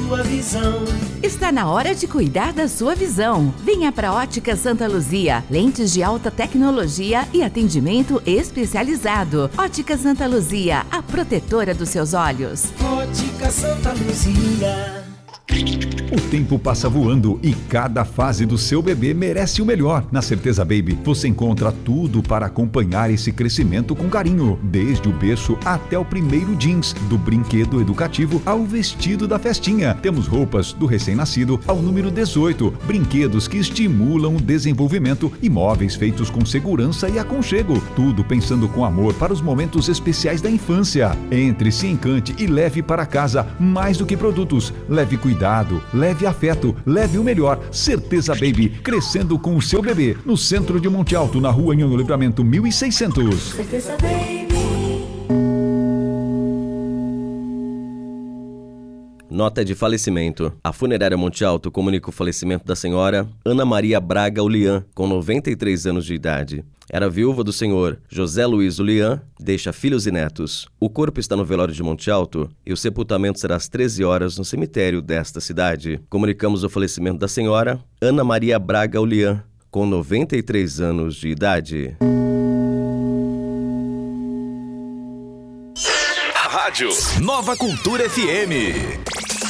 sua visão. Está na hora de cuidar da sua visão. Venha para Ótica Santa Luzia. Lentes de alta tecnologia e atendimento especializado. Ótica Santa Luzia, a protetora dos seus olhos. Ótica Santa Luzia. O tempo passa voando e cada fase do seu bebê merece o melhor. Na Certeza Baby, você encontra tudo para acompanhar esse crescimento com carinho. Desde o berço até o primeiro jeans, do brinquedo educativo ao vestido da festinha. Temos roupas do recém-nascido ao número 18, brinquedos que estimulam o desenvolvimento e móveis feitos com segurança e aconchego. Tudo pensando com amor para os momentos especiais da infância. Entre, se encante e leve para casa mais do que produtos. Leve cuidado, leve afeto, leve o melhor. Certeza Baby, crescendo com o seu bebê. No centro de Monte Alto, na rua Anhangue Livramento 1600. Certeza Baby. Nota de falecimento. A funerária Monte Alto comunica o falecimento da senhora Ana Maria Braga Ulian, com 93 anos de idade. Era viúva do senhor José Luiz Ulian, deixa filhos e netos. O corpo está no velório de Monte Alto e o sepultamento será às 13 horas no cemitério desta cidade. Comunicamos o falecimento da senhora Ana Maria Braga Ulian, com 93 anos de idade. Rádio Nova Cultura FM.